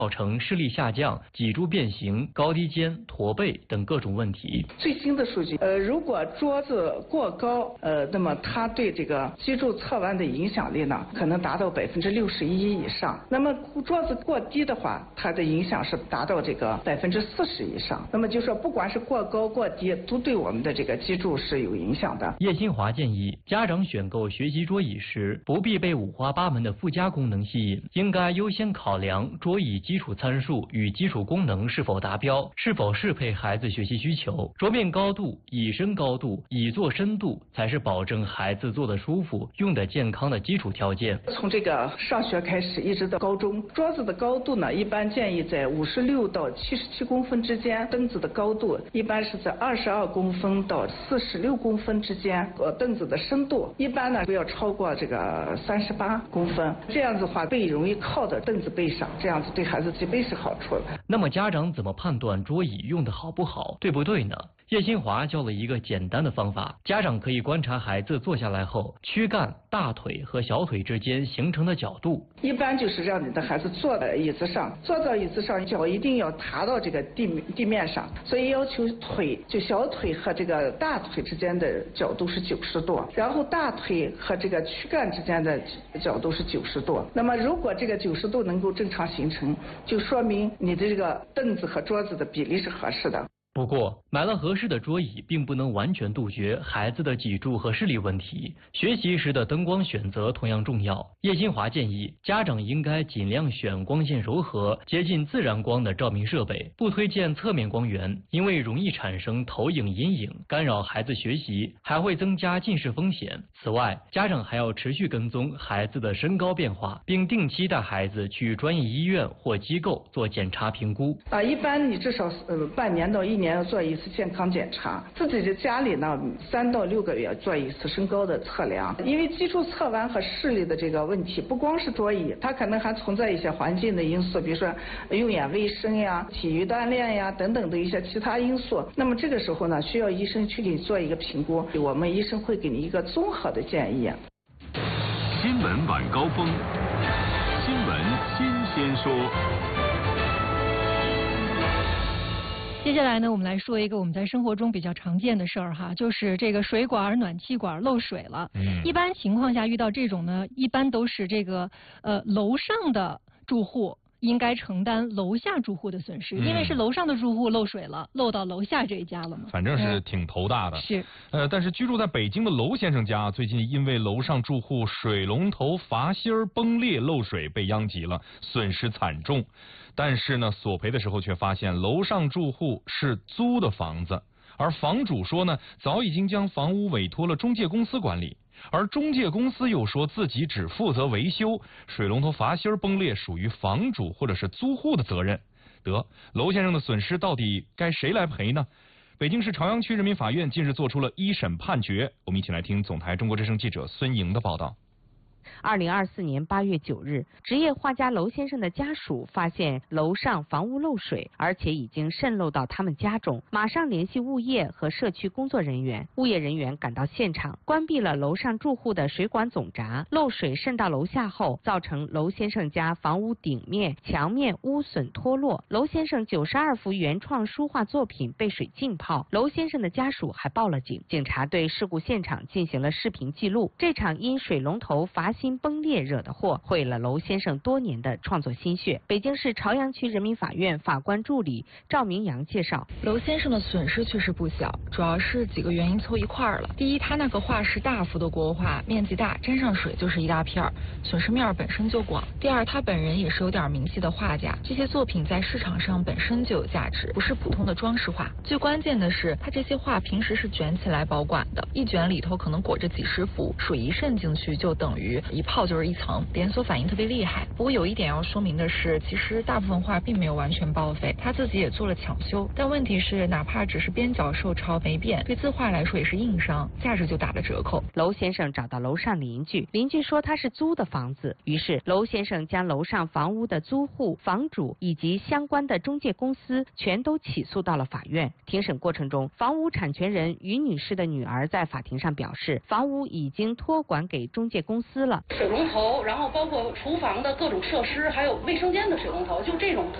造成视力下降、脊柱变形、高低肩、驼背等各种问题。 最新的数据，如果桌子过高，那么它对这个脊柱侧弯的影响力呢，可能达到61%以上。那么桌子过低的话，它的影响是达到这个40%以上。那么就说不管是过高过低，都对我们的这个脊柱是有影响的。 叶新华建议，家长选购学习桌椅时，不必被五花八门的附加功能吸引，应该优先考量桌椅基础参数与基础功能是否达标，是否适配孩子学习需求。桌面高度、椅身高度、椅座深度才是保证孩子坐得舒服、用得健康的基础条件。 从这个上学开始，一直到高中，桌子的高度呢，一般建议在56到77公分之间；凳子的高度一般是在22公分到46公分之间。凳子的深度一般呢不要超过这个38公分，这样子的话背容易靠到凳子背上，这样子对孩子脊背是好处的。 那么家长怎么判断桌椅用得好不好，对不对呢？叶新华教了一个简单的方法，家长可以观察孩子坐下来后，躯干、大腿和小腿之间形成的角度。 一般就是让你的孩子坐在椅子上，坐到椅子上，脚一定要踏到这个地面上，所以要求就小腿和这个大腿之间的角度是90度，然后大腿和这个躯干之间的角度是90度。那么如果这个90度能够正常形成，就说明你的这个凳子和桌子的比例是合适的。 不过，买了合适的桌椅，并不能完全杜绝孩子的脊柱和视力问题。学习时的灯光选择同样重要。叶新华建议，家长应该尽量选光线柔和、接近自然光的照明设备，不推荐侧面光源，因为容易产生投影阴影，干扰孩子学习，还会增加近视风险。此外，家长还要持续跟踪孩子的身高变化，并定期带孩子去专业医院或机构做检查评估。 一般你至少半年到1年要做一次健康检查，自己的家里呢3到6个月做一次身高的测量。因为脊柱侧弯和视力的这个问题，不光是桌椅，它可能还存在一些环境的因素，比如说用眼卫生呀、体育锻炼呀等等的一些其他因素。那么这个时候呢，需要医生去给你做一个评估，我们医生会给你一个综合的建议。 新闻晚高峰，新闻新鲜说。 接下来呢，我们来说一个我们在生活中比较常见的事儿哈，就是这个水管、暖气管漏水了。一般情况下遇到这种呢，一般都是这个楼上的住户应该承担楼下住户的损失，因为是楼上的住户漏水了，漏到楼下这一家了嘛。 反正是挺头大的。 是。 但是居住在北京的楼先生家，最近因为楼上住户水龙头阀芯崩裂漏水被殃及了，损失惨重。但是呢，索赔的时候却发现楼上住户是租的房子，而房主说呢，早已经将房屋委托了中介公司管理，而中介公司又说自己只负责维修，水龙头阀芯崩裂属于房主或者是租户的责任。得，楼先生的损失到底该谁来赔呢？北京市朝阳区人民法院近日作出了一审判决，我们一起来听总台中国之声记者孙莹的报道。 2024年8月9日，职业画家楼先生的家属发现楼上房屋漏水，而且已经渗漏到他们家中，马上联系物业和社区工作人员。物业人员赶到现场，关闭了楼上住户的水管总闸。漏水渗到楼下后，造成楼先生家房屋顶面、墙面污损脱落。楼先生92幅原创书画作品被水浸泡。楼先生的家属还报了警。警察对事故现场进行了视频记录。这场因水龙头阀芯崩裂惹的祸，毁了楼先生多年的创作心血。北京市朝阳区人民法院法官助理赵明阳介绍， 楼先生的损失确实不小，主要是几个原因凑一块儿了。第一，他那个画是大幅的国画，面积大，沾上水就是一大片儿，损失面本身就广。第二，他本人也是有点名气的画家，这些作品在市场上本身就有价值，不是普通的装饰画。最关键的是，他这些画平时是卷起来保管的，一卷里头可能裹着几十幅，水一渗进去就等于一泡就是一层，连锁反应特别厉害。不过有一点要说明的是，其实大部分画并没有完全报废，他自己也做了抢修。但问题是，哪怕只是边角受潮没变，对字画来说也是硬伤，价值就打了折扣。 楼先生找到楼上邻居，邻居说他是租的房子，于是楼先生将楼上房屋的租户、房主以及相关的中介公司全都起诉到了法院。庭审过程中，房屋产权人于女士的女儿在法庭上表示，房屋已经托管给中介公司了。 了。 水龙头，然后包括厨房的各种设施，还有卫生间的水龙头，就这种